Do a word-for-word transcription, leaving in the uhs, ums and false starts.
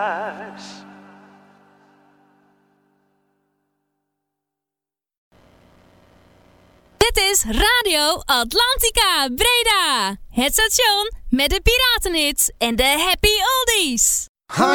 Dit is Radio Atlantica Breda. Het station met de piratenhits en de happy oldies.